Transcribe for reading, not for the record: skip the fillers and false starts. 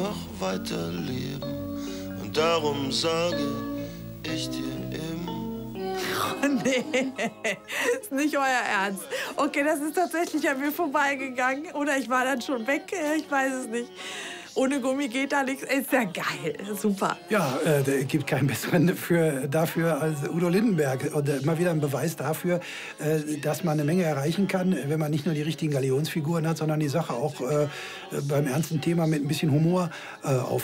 noch weiterleben. Und darum sage ich dir immer. Oh, nee, ist nicht euer Ernst. Okay, das ist tatsächlich an mir vorbeigegangen. Oder ich war dann schon weg, ich weiß es nicht. Ohne Gummi geht da nichts. Ist ja geil, super. Ja, es gibt keinen besseren dafür als Udo Lindenberg. Und immer wieder ein Beweis dafür, dass man eine Menge erreichen kann, wenn man nicht nur die richtigen Galionsfiguren hat, sondern die Sache auch beim ernsten Thema mit ein bisschen Humor